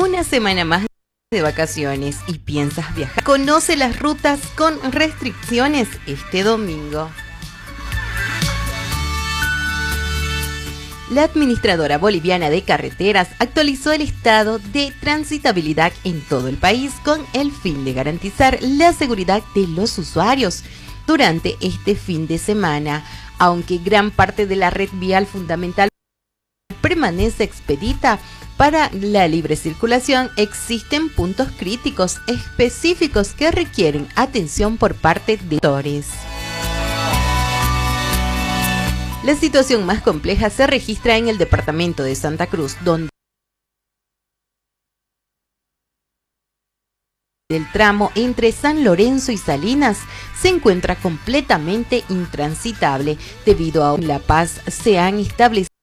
una semana más de vacaciones y piensas viajar. Conoce las rutas con restricciones este domingo. La Administradora Boliviana de Carreteras actualizó el estado de transitabilidad en todo el país con el fin de garantizar la seguridad de los usuarios durante este fin de semana. Aunque gran parte de la red vial fundamental permanece expedita para la libre circulación, existen puntos críticos específicos que requieren atención por parte de autores. La situación más compleja se registra en el departamento de Santa Cruz, donde el tramo entre San Lorenzo y Salinas se encuentra completamente intransitable debido a que en La Paz se han establecido